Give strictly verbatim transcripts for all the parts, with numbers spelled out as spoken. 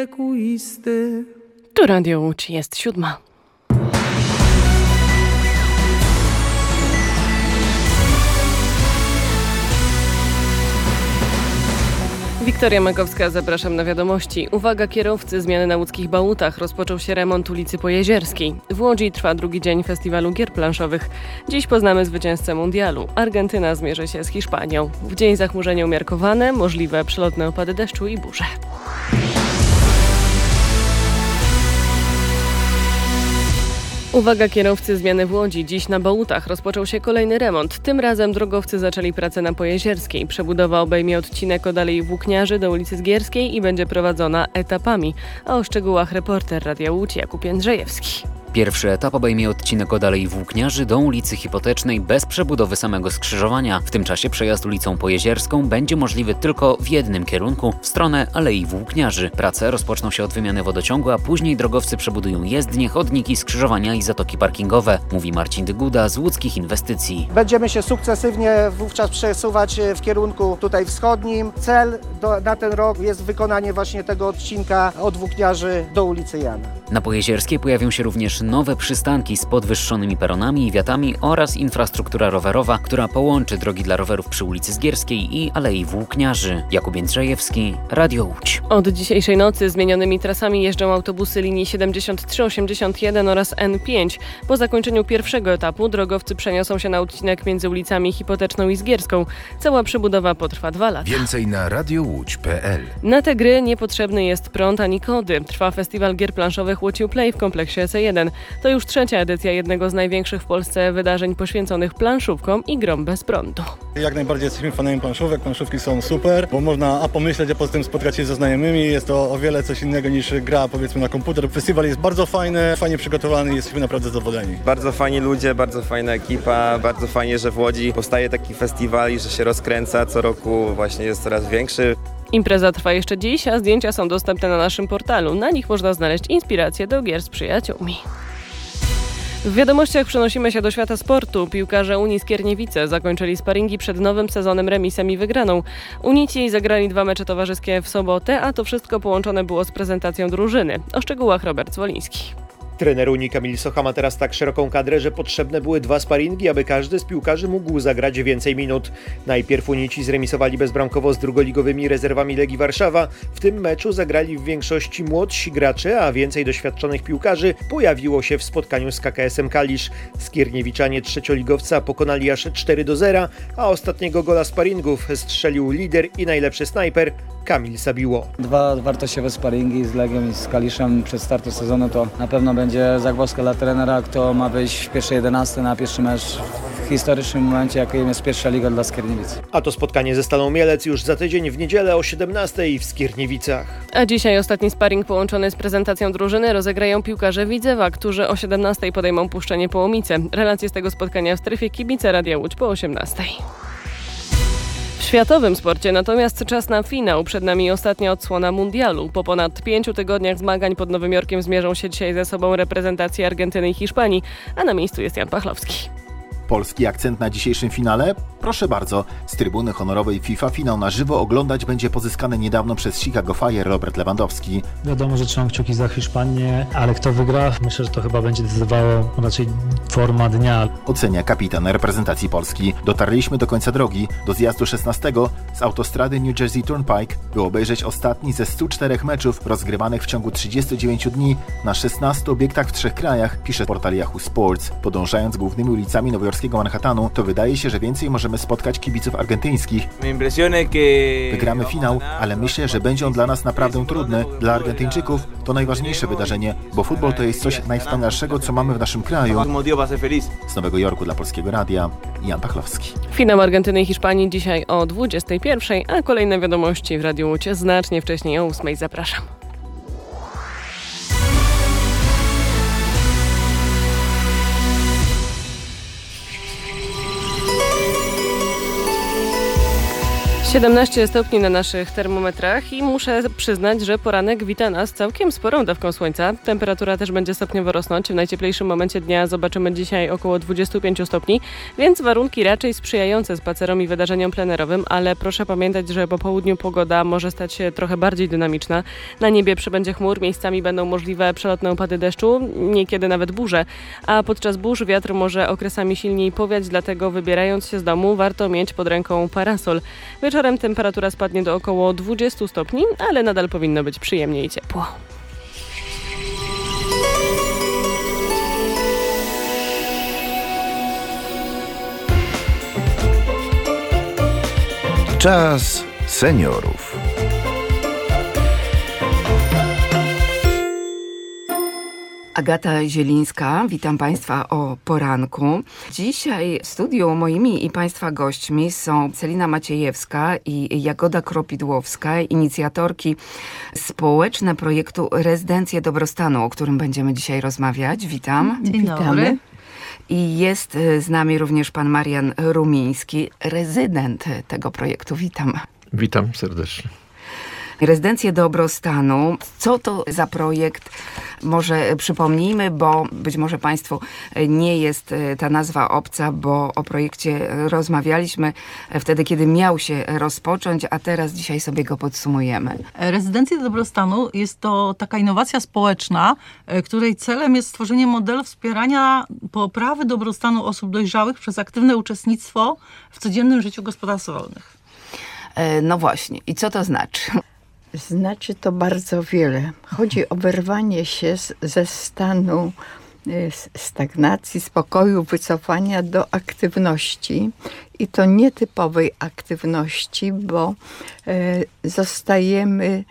Tu Radio Łódź, jest siódma. Wiktoria Makowska, zapraszam na wiadomości. Uwaga kierowcy, zmiany na łódzkich Bałutach. Rozpoczął się remont ulicy Pojezierskiej. W Łodzi trwa drugi dzień festiwalu gier planszowych. Dziś poznamy zwycięzcę mundialu. Argentyna zmierzy się z Hiszpanią. W dzień zachmurzenie umiarkowane, możliwe przelotne opady deszczu i burze. Uwaga kierowcy, zmiany w Łodzi. Dziś na Bałutach rozpoczął się kolejny remont. Tym razem drogowcy zaczęli pracę na Pojezierskiej. Przebudowa obejmie odcinek od Alei Włókniarzy do ulicy Zgierskiej i będzie prowadzona etapami. A o szczegółach reporter Radia Łódź Jakub Jędrzejewski. Pierwszy etap obejmie odcinek od Alei Włókniarzy do ulicy Hipotecznej bez przebudowy samego skrzyżowania. W tym czasie przejazd ulicą Pojezierską będzie możliwy tylko w jednym kierunku, w stronę Alei Włókniarzy. Prace rozpoczną się od wymiany wodociągu, a później drogowcy przebudują jezdnie, chodniki, skrzyżowania i zatoki parkingowe, mówi Marcin Dyguda z Łódzkich Inwestycji. Będziemy się sukcesywnie wówczas przesuwać w kierunku tutaj wschodnim. Cel do, na ten rok jest wykonanie właśnie tego odcinka od Włókniarzy do ulicy Jana. Na Pojezierskiej pojawią się również nowe przystanki z podwyższonymi peronami i wiatami oraz infrastruktura rowerowa, która połączy drogi dla rowerów przy ulicy Zgierskiej i Alei Włókniarzy. Jakub Jędrzejewski, Radio Łódź. Od dzisiejszej nocy zmienionymi trasami jeżdżą autobusy linii siedemdziesiąt trzy osiemdziesiąt jeden oraz N pięć. Po zakończeniu pierwszego etapu drogowcy przeniosą się na odcinek między ulicami Hipoteczną i Zgierską. Cała przebudowa potrwa dwa lata. Więcej na radiowódź kropka pe el. Na te gry niepotrzebny jest prąd ani kody. Trwa festiwal gier planszowych Łódź Play w kompleksie S E jeden. To już trzecia edycja jednego z największych w Polsce wydarzeń poświęconych planszówkom i grom bez prądu. Jak najbardziej jesteśmy fanami planszówek, planszówki są super, bo można a pomyśleć, a poza tym spotkać się ze znajomymi. Jest to o wiele coś innego niż gra powiedzmy na komputer. Festiwal jest bardzo fajny, fajnie przygotowany i jesteśmy naprawdę zadowoleni. Bardzo fajni ludzie, bardzo fajna ekipa, bardzo fajnie, że w Łodzi powstaje taki festiwal i że się rozkręca, co roku właśnie jest coraz większy. Impreza trwa jeszcze dziś, a zdjęcia są dostępne na naszym portalu. Na nich można znaleźć inspirację do gier z przyjaciółmi. W wiadomościach przenosimy się do świata sportu. Piłkarze Unii Skierniewice zakończyli sparingi przed nowym sezonem remisem i wygraną. Unici zagrali dwa mecze towarzyskie w sobotę, a to wszystko połączone było z prezentacją drużyny. O szczegółach Robert Zwoliński. Trener Unii Kamil Socha ma teraz tak szeroką kadrę, że potrzebne były dwa sparingi, aby każdy z piłkarzy mógł zagrać więcej minut. Najpierw Unici zremisowali bezbramkowo z drugoligowymi rezerwami Legii Warszawa. W tym meczu zagrali w większości młodsi gracze, a więcej doświadczonych piłkarzy pojawiło się w spotkaniu z K K S-em Kalisz. Skierniewiczanie trzecioligowca pokonali aż cztery do zera, a ostatniego gola sparingów strzelił lider i najlepszy snajper Kamil Sabiło. Dwa wartościowe sparingi z Legią i z Kaliszem przed startem sezonu to na pewno będzie zagwozdka dla trenera, kto ma wyjść w pierwszej jedenastce na pierwszy mecz w historycznym momencie, jakim jest pierwsza liga dla Skierniewic. A to spotkanie ze Stalą Mielec już za tydzień w niedzielę o siedemnastej w Skierniewicach. A dzisiaj ostatni sparing połączony z prezentacją drużyny rozegrają piłkarze Widzewa, którzy o siedemnastej podejmą Puszczenie Połomice. Relacje z tego spotkania w strefie kibice Radia Łódź po osiemnastej. W światowym sporcie natomiast czas na finał. Przed nami ostatnia odsłona mundialu. Po ponad pięciu tygodniach zmagań pod Nowym Jorkiem zmierzą się dzisiaj ze sobą reprezentacje Argentyny i Hiszpanii, a na miejscu jest Jan Pachlowski. Polski akcent na dzisiejszym finale? Proszę bardzo, z trybuny honorowej FIFA finał na żywo oglądać będzie pozyskany niedawno przez Chicago Fire Robert Lewandowski. Wiadomo, że trzymam kciuki za Hiszpanię, ale kto wygra? Myślę, że to chyba będzie decydowało raczej forma dnia. Ocenia kapitan reprezentacji Polski. Dotarliśmy do końca drogi, do zjazdu szesnastego z autostrady New Jersey Turnpike, by obejrzeć ostatni ze stu czterech meczów rozgrywanych w ciągu trzydziestu dziewięciu dni na szesnastu obiektach w trzech krajach, pisze portal Yahoo Sports. Podążając głównymi ulicami nowojorskiego Manhattanu, to wydaje się, że więcej możemy spotkać kibiców argentyńskich. Wygramy finał, ale myślę, że będzie on dla nas naprawdę trudny. Dla Argentyńczyków to najważniejsze wydarzenie, bo futbol to jest coś najwspanialszego, co mamy w naszym kraju. Z Nowego Jorku dla Polskiego Radia, Jan Pachlowski. Finał Argentyny i Hiszpanii dzisiaj o dwudziestej pierwszej, a kolejne wiadomości w Radiu Łódź znacznie wcześniej o ósmej. Zapraszam. siedemnaście stopni na naszych termometrach i muszę przyznać, że poranek wita nas całkiem sporą dawką słońca. Temperatura też będzie stopniowo rosnąć. W najcieplejszym momencie dnia zobaczymy dzisiaj około dwadzieścia pięć stopni, więc warunki raczej sprzyjające spacerom i wydarzeniom plenerowym, ale proszę pamiętać, że po południu pogoda może stać się trochę bardziej dynamiczna. Na niebie przybędzie chmur, miejscami będą możliwe przelotne opady deszczu, niekiedy nawet burze, a podczas burz wiatr może okresami silniej powiać, dlatego wybierając się z domu warto mieć pod ręką parasol. Wieczorem temperatura spadnie do około dwadzieścia stopni, ale nadal powinno być przyjemnie i ciepło. Czas seniorów. Agata Zielińska, witam Państwa o poranku. Dzisiaj w studiu moimi i Państwa gośćmi są Celina Maciejewska i Jagoda Kropidłowska, inicjatorki społeczne projektu Rezydencje Dobrostanu, o którym będziemy dzisiaj rozmawiać. Witam. Dzień dobry. I jest z nami również pan Marian Rumiński, rezydent tego projektu. Witam. Witam serdecznie. Rezydencje Dobrostanu. Co to za projekt? Może przypomnijmy, bo być może Państwu nie jest ta nazwa obca, bo o projekcie rozmawialiśmy wtedy, kiedy miał się rozpocząć, a teraz dzisiaj sobie go podsumujemy. Rezydencje Dobrostanu jest to taka innowacja społeczna, której celem jest stworzenie modelu wspierania poprawy dobrostanu osób dojrzałych przez aktywne uczestnictwo w codziennym życiu gospodarstw rolnych. No właśnie. I co to znaczy? Znaczy to bardzo wiele. Chodzi o wyrwanie się z, ze stanu stagnacji, spokoju, wycofania do aktywności. I to nietypowej aktywności, bo e, zostajemy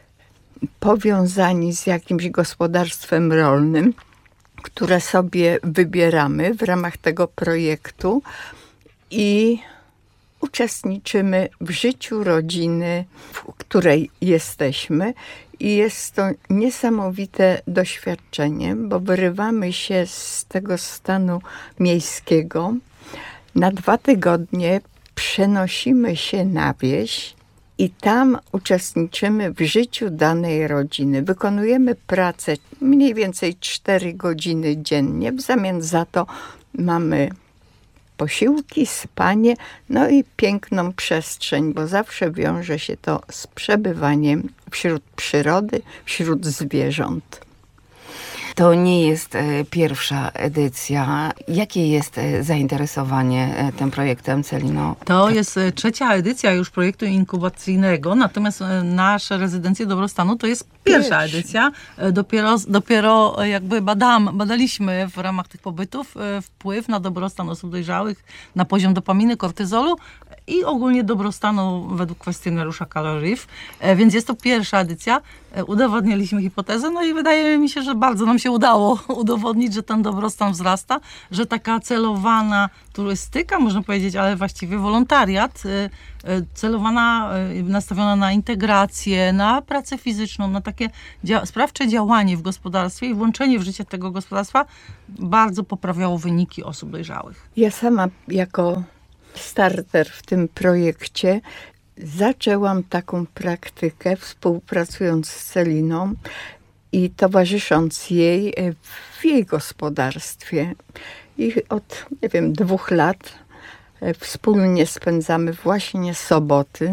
powiązani z jakimś gospodarstwem rolnym, które sobie wybieramy w ramach tego projektu i uczestniczymy w życiu rodziny, w której jesteśmy, i jest to niesamowite doświadczenie, bo wyrywamy się z tego stanu miejskiego. Na dwa tygodnie przenosimy się na wieś i tam uczestniczymy w życiu danej rodziny. Wykonujemy pracę mniej więcej cztery godziny dziennie. W zamian za to mamy posiłki, spanie, no i piękną przestrzeń, bo zawsze wiąże się to z przebywaniem wśród przyrody, wśród zwierząt. To nie jest e, pierwsza edycja. Jakie jest e, zainteresowanie e, tym projektem, Celino? To tak. jest e, trzecia edycja już projektu inkubacyjnego, natomiast e, nasze Rezydencje Dobrostanu to jest pierwsza Pierwszy. edycja. E, dopiero, dopiero e, jakby badam, badaliśmy w ramach tych pobytów e, wpływ na dobrostan osób dojrzałych, na poziom dopaminy, kortyzolu i ogólnie dobrostanu według kwestionariusza Calorie. E, więc jest to pierwsza edycja. E, udowodniliśmy hipotezę, no i wydaje mi się, że bardzo nam się udało udowodnić, że ten dobrostan wzrasta, że taka celowana turystyka, można powiedzieć, ale właściwie wolontariat, celowana, nastawiona na integrację, na pracę fizyczną, na takie dzia- sprawcze działanie w gospodarstwie i włączenie w życie tego gospodarstwa bardzo poprawiało wyniki osób dojrzałych. Ja sama jako starter w tym projekcie zaczęłam taką praktykę, współpracując z Celiną i towarzysząc jej w jej gospodarstwie. I od, nie wiem, dwóch lat wspólnie spędzamy właśnie soboty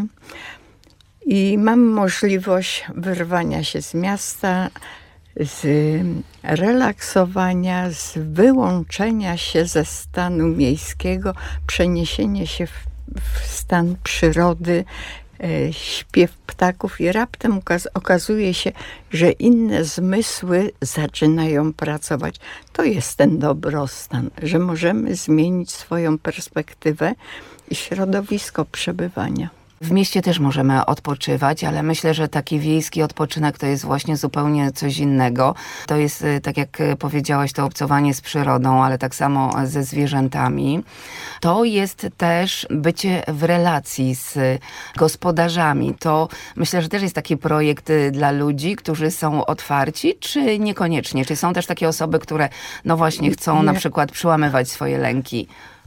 i mam możliwość wyrwania się z miasta, z relaksowania, z wyłączenia się ze stanu miejskiego, przeniesienie się w, w stan przyrody, śpiew ptaków i raptem okaz- okazuje się, że inne zmysły zaczynają pracować. To jest ten dobrostan, że możemy zmienić swoją perspektywę i środowisko przebywania. W mieście też możemy odpoczywać, ale myślę, że taki wiejski odpoczynek to jest właśnie zupełnie coś innego. To jest, tak jak powiedziałaś, to obcowanie z przyrodą, ale tak samo ze zwierzętami. To jest też bycie w relacji z gospodarzami. To myślę, że też jest taki projekt dla ludzi, którzy są otwarci, czy niekoniecznie? Czy są też takie osoby, które no właśnie chcą Nie. na przykład przełamywać swoje lęki?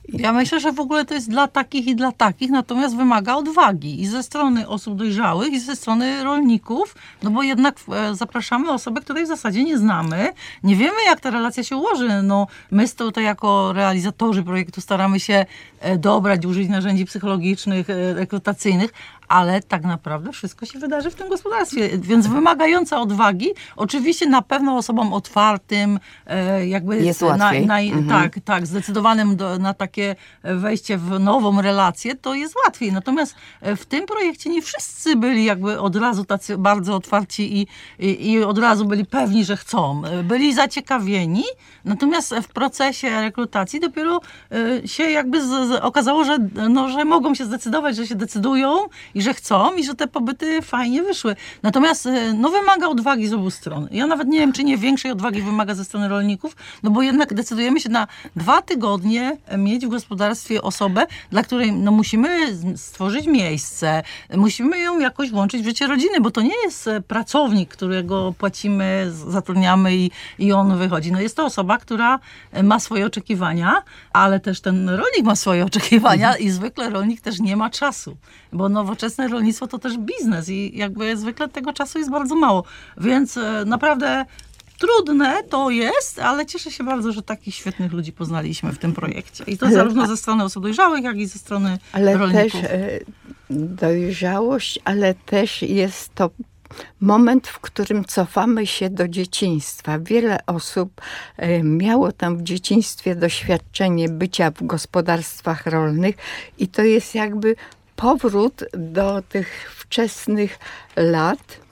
Ja myślę, że w ogóle to jest dla takich i dla takich, natomiast wymaga odwagi i ze strony osób dojrzałych, i ze strony rolników, no bo jednak e, zapraszamy osoby, której w zasadzie nie znamy. Nie wiemy, jak ta relacja się ułoży. No, my tutaj jako realizatorzy projektu staramy się e, dobrać, użyć narzędzi psychologicznych, e, rekrutacyjnych, ale tak naprawdę wszystko się wydarzy w tym gospodarstwie, więc wymagająca odwagi, oczywiście na pewno osobom otwartym, e, jakby jest na, łatwiej. na, Mhm. tak, tak, zdecydowanym do, na takie wejście w nową relację, to jest łatwiej. Natomiast w tym projekcie nie wszyscy byli jakby od razu tacy bardzo otwarci i, i, i od razu byli pewni, że chcą. Byli zaciekawieni, natomiast w procesie rekrutacji dopiero e, się jakby z, z, okazało, że, no, że mogą się zdecydować, że się decydują i że chcą i że te pobyty fajnie wyszły. Natomiast no, wymaga odwagi z obu stron. Ja nawet nie wiem, czy nie większej odwagi wymaga ze strony rolników, no bo jednak decydujemy się na dwa tygodnie mieć w gospodarstwie osobę, dla której no, musimy stworzyć miejsce, musimy ją jakoś włączyć w życie rodziny, bo to nie jest pracownik, którego płacimy, zatrudniamy i, i on wychodzi. No jest to osoba, która ma swoje oczekiwania, ale też ten rolnik ma swoje oczekiwania i zwykle rolnik też nie ma czasu, bo nowoczesne rolnictwo to też biznes i jakby zwykle tego czasu jest bardzo mało. Więc e, naprawdę trudne to jest, ale cieszę się bardzo, że takich świetnych ludzi poznaliśmy w tym projekcie. I to ale, zarówno ze strony osób dojrzałych, jak i ze strony ale rolników. Ale też e, dojrzałość, ale też jest to moment, w którym cofamy się do dzieciństwa. Wiele osób e, miało tam w dzieciństwie doświadczenie bycia w gospodarstwach rolnych i to jest jakby powrót do tych wczesnych lat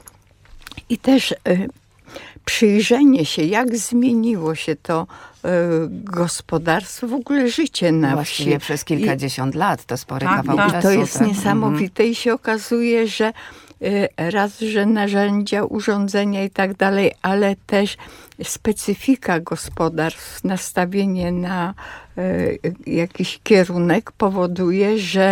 i też y, przyjrzenie się, jak zmieniło się to y, gospodarstwo, w ogóle życie na Właściwie wsi. przez kilkadziesiąt I, lat, to spory tak, kawał tak. czasu. I to jest tak? niesamowite i się okazuje, że y, raz, że narzędzia, urządzenia i tak dalej, ale też specyfika gospodarstw, nastawienie na y, jakiś kierunek powoduje, że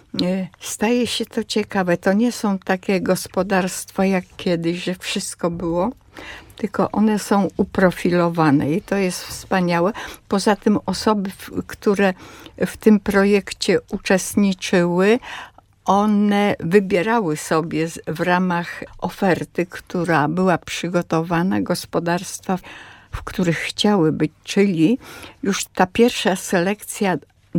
staje się to ciekawe. To nie są takie gospodarstwa jak kiedyś, że wszystko było, tylko one są uprofilowane i to jest wspaniałe. Poza tym osoby, które w tym projekcie uczestniczyły, one wybierały sobie w ramach oferty, która była przygotowana, gospodarstwa, w których chciały być, czyli już ta pierwsza selekcja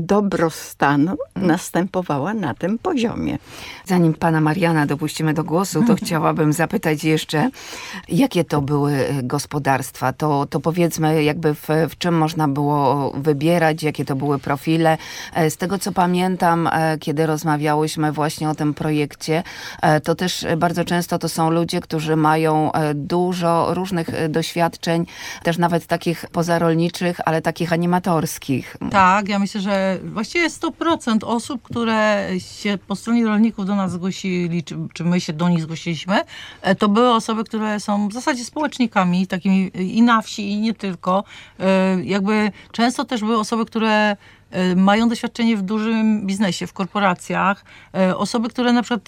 dobrostanu następowała na tym poziomie. Zanim pana Mariana dopuścimy do głosu, to chciałabym zapytać jeszcze, jakie to były gospodarstwa? To, to powiedzmy jakby w, w czym można było wybierać, jakie to były profile. Z tego co pamiętam, kiedy rozmawiałyśmy właśnie o tym projekcie, to też bardzo często to są ludzie, którzy mają dużo różnych doświadczeń, też nawet takich pozarolniczych, ale takich animatorskich. Tak, ja myślę, że właściwie sto procent osób, które się po stronie rolników do nas zgłosili, czy, czy my się do nich zgłosiliśmy, to były osoby, które są w zasadzie społecznikami, takimi i na wsi, i nie tylko. Jakby często też były osoby, które mają doświadczenie w dużym biznesie, w korporacjach. Osoby, które na przykład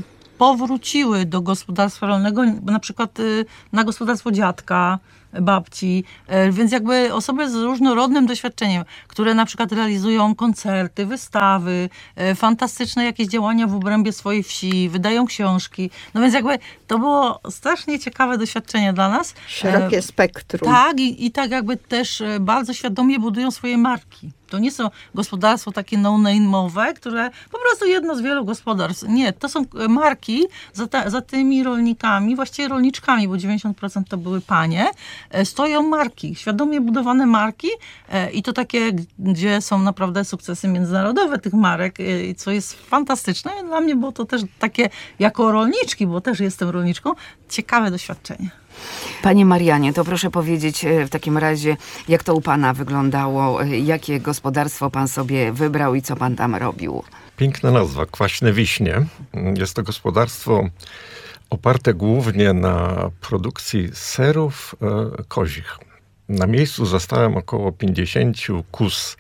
powróciły do gospodarstwa rolnego, na przykład na gospodarstwo dziadka, babci, więc jakby osoby z różnorodnym doświadczeniem, które na przykład realizują koncerty, wystawy, fantastyczne jakieś działania w obrębie swojej wsi, wydają książki. No więc jakby to było strasznie ciekawe doświadczenie dla nas. Szerokie spektrum. Tak i, i tak jakby też bardzo świadomie budują swoje marki. To nie są gospodarstwo takie no-name'owe, które po prostu jedno z wielu gospodarstw. Nie, to są marki za, ta, za tymi rolnikami, właściwie rolniczkami, bo dziewięćdziesiąt procent to były panie, stoją marki, świadomie budowane marki i to takie, gdzie są naprawdę sukcesy międzynarodowe tych marek, co jest fantastyczne. Dla mnie było to też takie, jako rolniczki, bo też jestem rolniczką, ciekawe doświadczenie. Panie Marianie, to proszę powiedzieć w takim razie, jak to u pana wyglądało, jakie gospodarstwo pan sobie wybrał i co pan tam robił? Piękna nazwa, Kwaśne Wiśnie. Jest to gospodarstwo oparte głównie na produkcji serów e, kozich. Na miejscu zastałem około pięćdziesięciu kóz,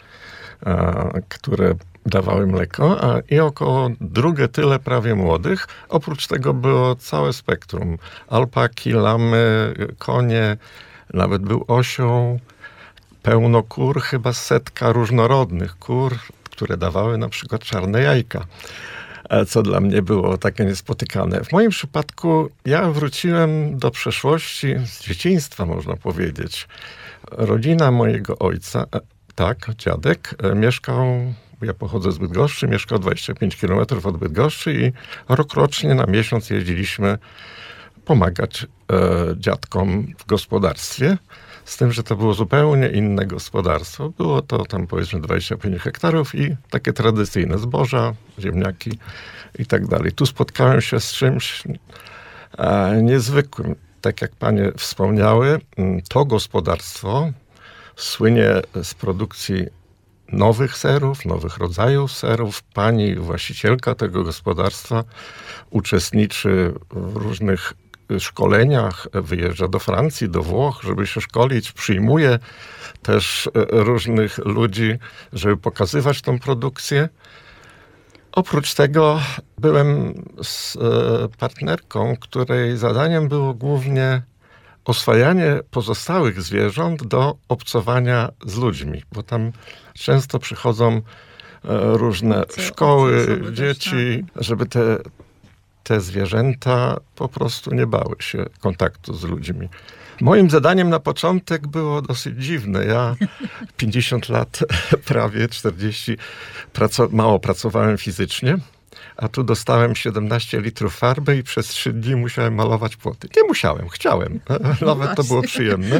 e, które dawały mleko, a i około drugie tyle prawie młodych. Oprócz tego było całe spektrum. Alpaki, lamy, konie, nawet był osioł. pełno kur, chyba setka różnorodnych kur, które dawały na przykład czarne jajka, co dla mnie było takie niespotykane. W moim przypadku ja wróciłem do przeszłości, z dzieciństwa można powiedzieć. Rodzina mojego ojca, tak, dziadek, mieszkał, ja pochodzę z Bydgoszczy, mieszkał dwadzieścia pięć kilometrów od Bydgoszczy i rokrocznie na miesiąc jeździliśmy pomagać e, dziadkom w gospodarstwie. Z tym, że to było zupełnie inne gospodarstwo. Było to tam powiedzmy dwadzieścia pięć hektarów i takie tradycyjne zboża, ziemniaki i tak dalej. Tu spotkałem się z czymś e, niezwykłym. Tak jak panie wspomniały, to gospodarstwo słynie z produkcji nowych serów, nowych rodzajów serów. Pani właścicielka tego gospodarstwa uczestniczy w różnych szkoleniach, wyjeżdża do Francji, do Włoch, żeby się szkolić, przyjmuje też różnych ludzi, żeby pokazywać tą produkcję. Oprócz tego byłem z partnerką, której zadaniem było głównie oswajanie pozostałych zwierząt do obcowania z ludźmi, bo tam często przychodzą różne szkoły, dzieci, żeby te te zwierzęta po prostu nie bały się kontaktu z ludźmi. Moim zadaniem na początek było dosyć dziwne. Ja pięćdziesiąt lat, prawie czterdzieści, praco- mało pracowałem fizycznie, a tu dostałem siedemnaście litrów farby i przez trzy dni musiałem malować płoty. Nie musiałem, chciałem. Nawet to było przyjemne.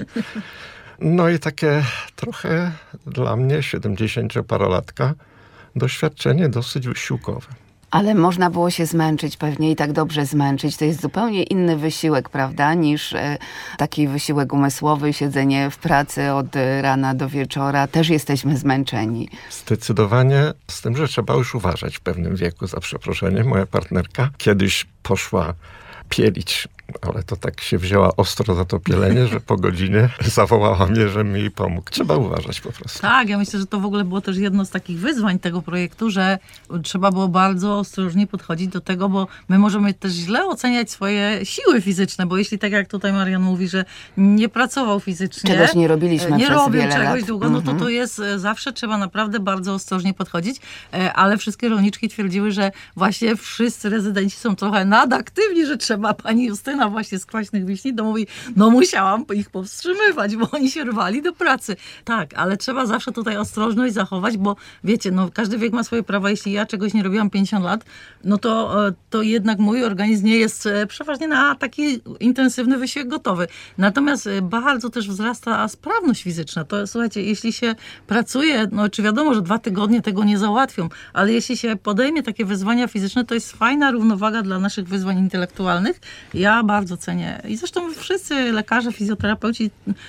No i takie trochę dla mnie, siedemdziesięcioparolatka, doświadczenie dosyć wysiłkowe. Ale można było się zmęczyć pewnie i tak dobrze zmęczyć. To jest zupełnie inny wysiłek, prawda, niż e, taki wysiłek umysłowy, siedzenie w pracy od rana do wieczora. Też jesteśmy zmęczeni. Zdecydowanie, z tym, że trzeba już uważać w pewnym wieku, za przeproszeniem. Moja partnerka kiedyś poszła pielić, ale to tak się wzięła ostro za to pielenie, że po godzinie zawołała mnie, że mi pomógł. Trzeba uważać po prostu. Tak, ja myślę, że to w ogóle było też jedno z takich wyzwań tego projektu, że trzeba było bardzo ostrożnie podchodzić do tego, bo my możemy też źle oceniać swoje siły fizyczne, bo jeśli tak jak tutaj Marian mówi, że nie pracował fizycznie, czegoś nie robiliśmy nie przez robił wiele czegoś lat. długo, no to Mhm. to jest, zawsze trzeba naprawdę bardzo ostrożnie podchodzić, ale wszystkie rolniczki twierdziły, że właśnie wszyscy rezydenci są trochę nadaktywni, że trzeba. Pani Justyna właśnie z Kwaśnych Wiśni to mówi, no musiałam ich powstrzymywać, bo oni się rwali do pracy. Tak, ale trzeba zawsze tutaj ostrożność zachować, bo wiecie, no każdy wiek ma swoje prawa. Jeśli ja czegoś nie robiłam pięćdziesiąt lat, no to, to jednak mój organizm nie jest przeważnie na taki intensywny wysiłek gotowy. Natomiast bardzo też wzrasta sprawność fizyczna. To słuchajcie, jeśli się pracuje, no czy wiadomo, że dwa tygodnie tego nie załatwią, ale jeśli się podejmie takie wyzwania fizyczne, to jest fajna równowaga dla naszych wyzwań intelektualnych. Ja bardzo cenię i zresztą wszyscy lekarze, fizjoterapeuci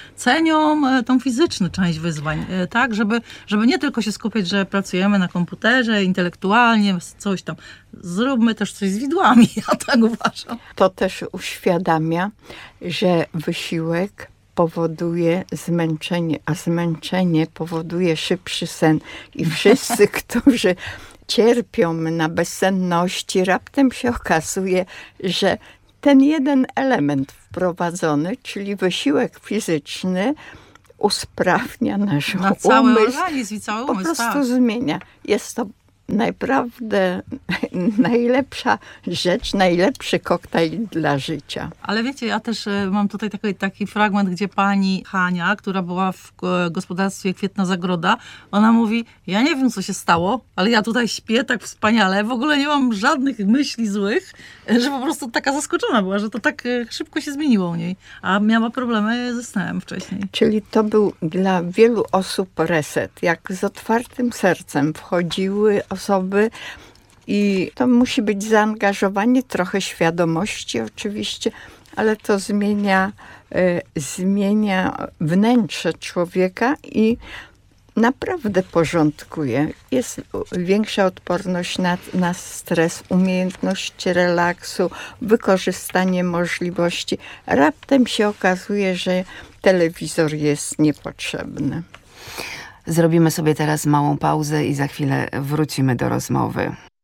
cenią tą fizyczną część wyzwań, tak, żeby, żeby nie tylko się skupiać, że pracujemy na komputerze, intelektualnie, coś tam. Zróbmy też coś z widłami, ja tak uważam. To też uświadamia, że wysiłek powoduje zmęczenie, a zmęczenie powoduje szybszy sen. I wszyscy, którzy cierpią na bezsenności, raptem się okazuje, że ten jeden element wprowadzony, czyli wysiłek fizyczny, usprawnia nasz na cały umysł, organizm i cały po umysł, prostu tak. zmienia. Jest to naprawdę najlepsza rzecz, najlepszy koktajl dla życia. Ale wiecie, ja też mam tutaj taki, taki fragment, gdzie pani Hania, która była w gospodarstwie Kwietna Zagroda, ona mówi, ja nie wiem, co się stało, ale ja tutaj śpię tak wspaniale, w ogóle nie mam żadnych myśli złych, że po prostu taka zaskoczona była, że to tak szybko się zmieniło u niej, a miała problemy ze snem wcześniej. Czyli to był dla wielu osób reset, jak z otwartym sercem wchodziły osoby i to musi być zaangażowanie, trochę świadomości oczywiście, ale to zmienia, y, zmienia wnętrze człowieka i naprawdę porządkuje. Jest większa odporność na, na stres, umiejętność relaksu, wykorzystanie możliwości. Raptem się okazuje, że telewizor jest niepotrzebny. Zrobimy sobie teraz małą pauzę i za chwilę wrócimy do rozmowy.